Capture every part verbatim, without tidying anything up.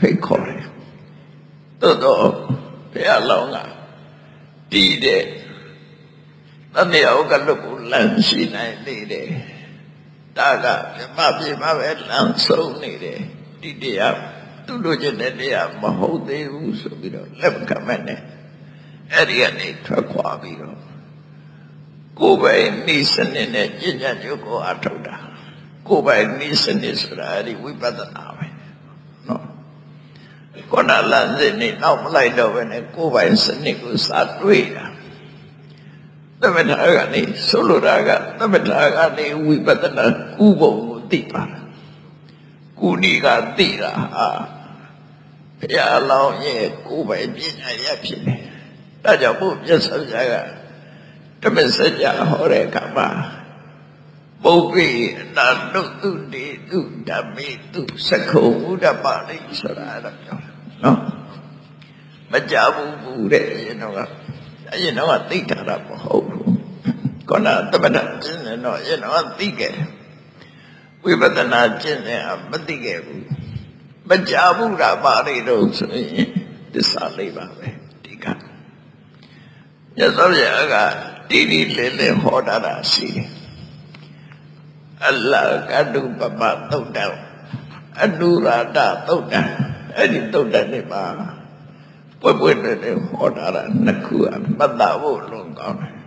ဖိတ်ခေါ်တယ်သို့တော့ဘုရားလောင်းကတည်တဲ့တဏှာဥက္ကလုကိုလမ်းရှိနိုင်သေးတယ်ဒါကပြမပြမပဲလမ်းဆုံးနေတယ်ဒီတရားသူ့လိုချင်တဲ့တရားမဟုတ်သေးဘူးဆိုပြီးတော့လက်ခံမဲ့နဲ့အဲ့ဒီကနေထွက်ခွာပြီးတော့ကိုယ်ပိုင်နိစ္စနဲ့နဲ့ဉာဏ်ဉာဏ်ကိုကိုအထောက်တာကိုယ်ပိုင်နိစ္စနဲ့ဆိုတာအဲ့ဒီဝိပဿနာပဲနော်ခေါဏလမ်းစဉ်နဲ့နောက်မလိုက်တော့ဘဲနဲ့ကိုယ်ပိုင်စနစ်ကိုစာတွေးတာသမထကနေဆိုလိုတာကသမထကနေဝိပဿနာကုဘုံကိုသိပါတာကုဏီကသိတာဟာဘုရားလောင်းရဲ့ကိုယ်ပိုင်ပညာရဖြစ်တယ်ဒါကြောင့်ဘုရားဆရာကဓမ္မစကြာဟောတဲ့အခါမှာပုပ္ပိအနာနုတုတိတုဓမ္မိတုသက္ခုဥဒ္ဓပါဠိဆိုတာအဲ့ဒါပြောတာနော်မကြဘူးဘူးတဲ့ရင်တော့အရင်တော့သိထားတာမဟုတ်ဘူးခေါဏသမထကျင့်တယ်တော့ရင်တော့သိခဲ့ဝိပဿနာကျင့်တယ်မသိခဲ့ဘူးမကြဘူးတာပါဠိတော့ဆိုရင်သစ္စာလေးပါပဲဒီကမြတ်စွာဘုရားကတိတိလေးလေးဟောတာတာရှိတယ်အလကတုပပသုတ်တံအနုရာဒသုတ်တံအဲ့ဒီသုတ်တံတွေမှာပွက်ပွက်နဲ့ဟောတာနှစ်ခုအမှတ်သားဖို့လုံးကောင်းတယ်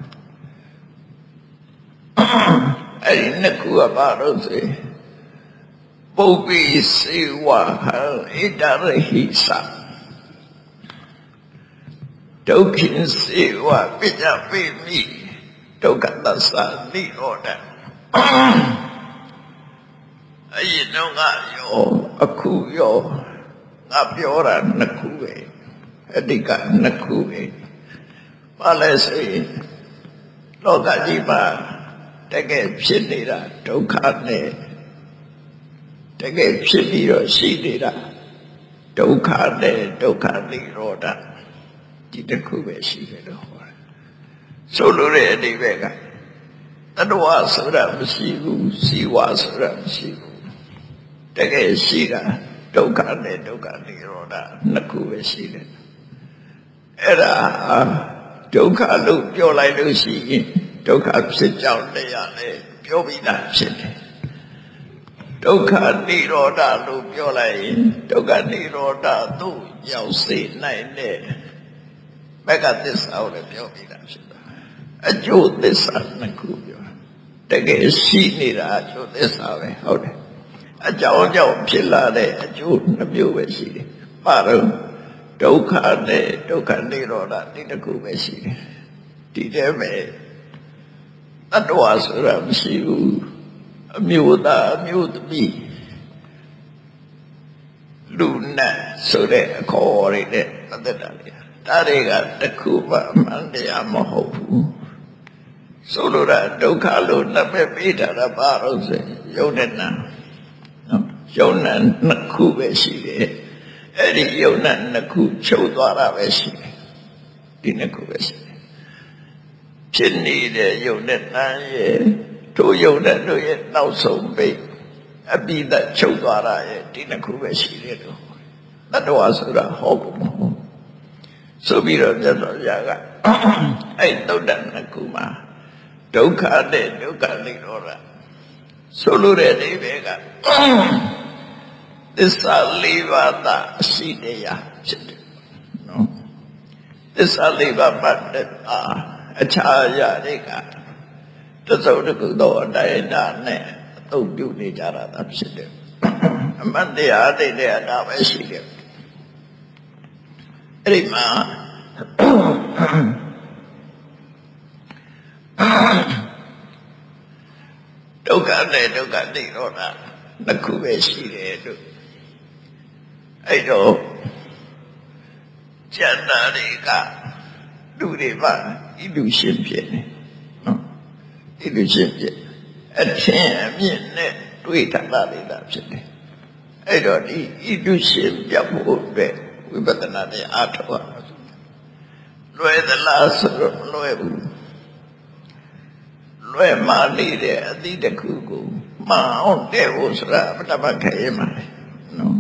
အဲ့ဒီနှစ်ခုကဘာလို့ဆိုပုပ္ပိစေဝဟံဣတရဟိသဒုက္ခိစေဝပိညပိမိဒုက္ခသစ္စာနိရောဓအရင်တော့ကရောအခုရောငါပြောတာနှစ်ခုပဲအတိကနှစ်ခုပဲဘာလဲဆိုရင်လောကကြီးမှာတကယ်ဖြစ်နေတာဒုက္ခနဲ့တကယ်ဖြစ်ပြီးတော့ရှိနေတာဒုက္ခနဲ့ဒုက္ခနိရောဓဒီတစ်ခုပဲရှိတယ်လို့ဟောတယ်ဆိုလိုတဲ့အဓိပ္ပာယ်ကတတဝဆိုတာမရှိဘူးစီဝဆိုတာမရှိဘူးတကယ်ရှိတာဒုက္ခနဲ့ဒုက္ခနိရောဓနှစ်ခုပဲရှိတယ်အဲ့ဒါဒုက္ခလို့ပြောလိုက်လို့ရှိရင်ဒုက္ခဖြစ်ကြောင်းတရားလည်းပြောပြီးသားဖြစ်တယ်ဒုက္ခနိရောဓလို့ပြောလိုက်ရင်ဒုက္ခနိရောဓသို့ရောက်စေနိုင်တဲ့မဂ္ဂသစ္စာကိုလည်းပြောပြီးသားဖြစ်တာအကျိုးသစ္စာနှစ်ခုပြောတကယ်ရှိနေတာအကျိုးသစ္စာပဲဟုတ်တယ်အကြောင်းကြောင့်ဖြစ်လာတဲ့အကျိုးနှစ်မျိုးပဲရှိတယ်ပါတော့ဒုက္ခနဲ့ဒုက္ခနိရောဓဒီတစ်ခုပဲရှိတယ်ဒီတည်းပဲတတ္တဝါဆိုတာမရှိဘူးအမျိုးသားအမျိုးသမီးလူနဲ့ဆိုတဲ့အခေါ်တွေနဲ့ပတ်သက်တာလေဒါတွေကတစ်ခုမှအမှန်တရားမဟုတ်ဘူးဆိုလိုတာဒုက္ခလို့နာမည်ပေးတာဘာလို့ဆိုယုံနဲ့နာယုံနဲ့နှစ်ခုပဲရှိတယ်အဲ့ဒီယုံနဲ့နှစ်ခုချုပ်သွားတာပဲရှိတယ်ဒီနှစ်ခုပဲရှိတယ်ဖြစ်နေတဲ့ယုံနဲ့နာရဲ့တို့ယုံနဲ့တို့ရဲ့နောက်ဆုံးပိတ်အပိဓာချုပ်သွားတာရဲ့ဒီနှစ်ခုပဲရှိတယ်လို့တတ္တဝါဆိုတာဟုတ်ဘူးမဟုတ်ဆိုပြီးတော့မြတ်စွာဘုရားကအဲ့သုတ္တန်နှစ်ခုမှာဒုက္ခနဲ့ဒုက္ခနိရောဓဆိုလိုတဲ့အိဗေကသစ္စာလေးပါးသာအရှိတရားဖြစ်တယ်နော်သစ္စာလေးပါးပတ်တဲ့အခြားအရာတွေကတစုံတစ်ခုသောအတိုင်းအတာနဲ့အသုံးပြုနေကြတာသာဖြစ်တယ်အမှန်တရားသိတဲ့အတာပဲရှိတယ်အဲ့ဒီမှာဒုက္ခနဲ့ဒုက္ခနိရောဓနှစ်ခုပဲရှိတယ်လို့အဲ့တော့ကျန်တာတွေကလူတွေပါဤလူရှင်ဖြစ်နေနော်ဤလူရှင်ဖြစ်အထင်အမြင့်နဲ့တွေးထားတာတွေသာဖြစ်တယ်အဲ့တော့ဒီဤလူရှင်ပြောက်ဖို့အတွက်ဝိပဿနာနဲ့အားထုတ်ရမှာလွယ်သလားဆိုတော့မလွယ်ဘူးလွယ်မှနေတဲ့အသည့်တစ်ခုကိုမှအောင်တဲ့ဖို့ဆိုတာပထမခက်ရမှာလေနော်